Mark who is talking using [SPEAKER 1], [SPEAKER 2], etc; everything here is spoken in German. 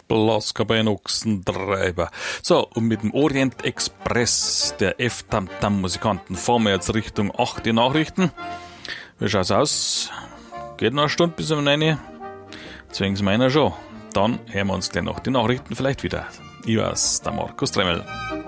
[SPEAKER 1] Blaska bei Ochsentreiber. So, und mit dem Orient Express der F-Tam-Tam-Musikanten fahren wir jetzt Richtung 8 die Nachrichten. Wie schaut's aus? Geht noch eine Stunde bis um 9 Uhr? Zwingen Sie meiner schon. Dann hören wir uns gleich noch die Nachrichten vielleicht wieder. Ich war's, der Markus Tremmel.